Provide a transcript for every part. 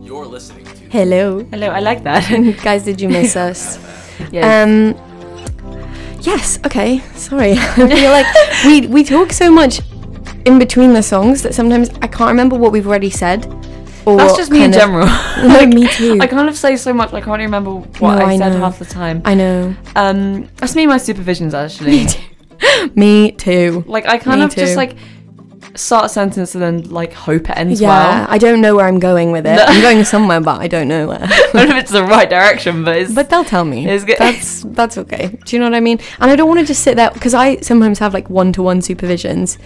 You're listening to... Hello. Hello, I like that. Guys, did you miss us? Yes. Yes, okay, sorry. I feel like we talk so much in between the songs that sometimes I can't remember what we've already said. Or That's just me in general. No, me too. I kind of say so much, I can't even remember what I said know. half the time. I know. That's me and my supervisions, actually. Me too. Like, I kind of just, like, start a sentence and then, like, hope it ends Yeah, well. I don't know where I'm going with it. I'm going somewhere, but I don't know where. I don't know if it's the right direction, but it's... But they'll tell me. It's good. That's okay. Do you know what I mean? And I don't want to just sit there, because I sometimes have like one-to-one supervisions.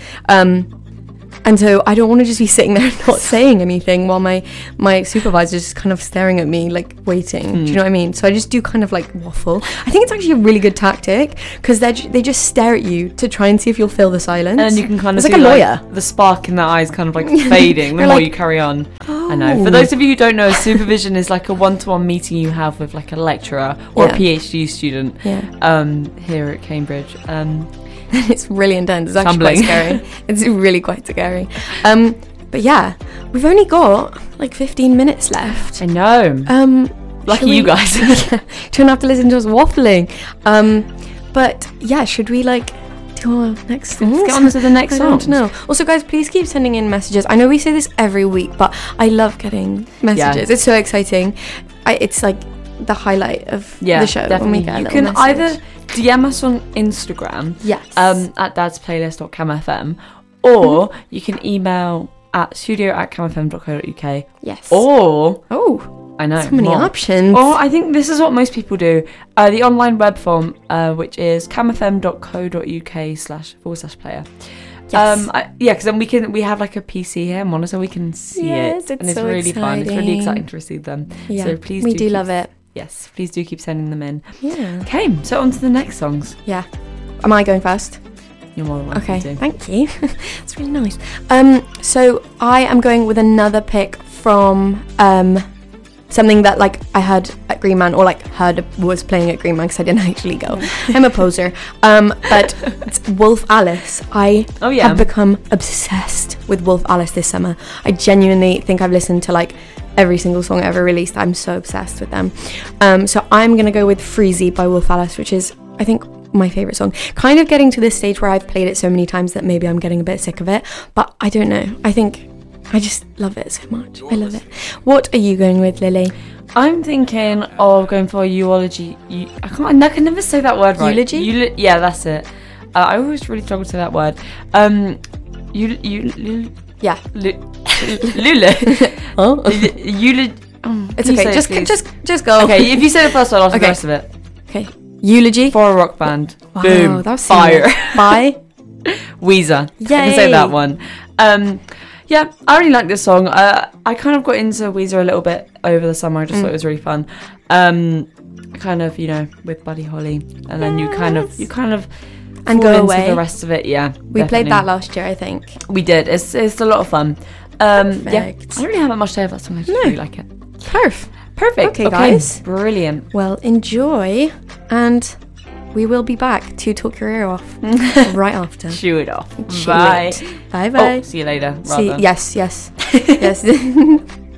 And so I don't want to just be sitting there and not saying anything while my supervisor is just kind of staring at me, like waiting. Do you know what I mean? So I just do kind of like waffle. I think it's actually a really good tactic because they just stare at you to try and see if you'll fill the silence. And then you can kind of it's see like a lawyer. Like, the spark in their eyes kind of like fading the more like, you carry on. Oh. I know. For those of you who don't know, supervision is like a one-to-one meeting you have with like a lecturer or a PhD student here at Cambridge. It's really intense. It's actually quite scary. It's really quite scary. But yeah, we've only got like 15 minutes left. I know. Lucky you guys. Don't have to listen to us waffling. But yeah, should we like do our next song? Let's get on to the next song. I don't know. Also, guys, please keep sending in messages. I know we say this every week, but I love getting messages. Yeah. It's so exciting. It's like the highlight of the show. Definitely. When we get you can either DM us on Instagram. Yes. At dadsplaylist.camfm, or you can email at studio@camfm.co.uk. Yes. Or I know. So many more options. Or I think this is what most people do. The online web form, which is camfm.co.uk//player. Yes. Because then we have like a PC here and monitor, we can see it, and it's so really exciting. Fun. It's really exciting to receive them. Yeah. So please, we do love it. Yes, please do keep sending them in. Yeah. Okay, so on to the next songs. Yeah. Am I going first? You're more than welcome to. Okay, thank you. That's really nice. So I am going with another pick from something that like I heard at Green Man, or like heard was playing at Green Man because I didn't actually go. I'm a poser. But it's Wolf Alice. I have become obsessed with Wolf Alice this summer. I genuinely think I've listened to like every single song ever released. I'm so obsessed with them. So I'm gonna go with Freezy by Wolf Alice, which is I think my favorite song. Kind of getting to this stage where I've played it so many times that maybe I'm getting a bit sick of it, but I don't know. I think I just love it so much. I love it. What are you going with, Lily? I'm thinking of going for eulogy. I can never say that word right. Eulogy? Yeah, that's it. I always really struggle to say that word. Yeah. Lula. Oh. Eulogy. It's okay. Just go. Okay, if you say the first one, I'll say the rest of it. Okay. Eulogy for a rock band. Wow, Boom. That was fire. By Weezer. Yay. I can say that one. Yeah, I really like this song. I kind of got into Weezer a little bit over the summer. I just thought it was really fun. Kind of, with Buddy Holly, and then you kind of and go away. The rest of it, yeah. We played that last year, I think. We did. It's a lot of fun. Perfect. Yeah, I don't really have much to say about that song. I just really like it. Perfect. Okay, guys. Brilliant. Well, enjoy, and we will be back to talk your ear off right after. Chew it off. Bye. Bye. Oh, see you later. Yes.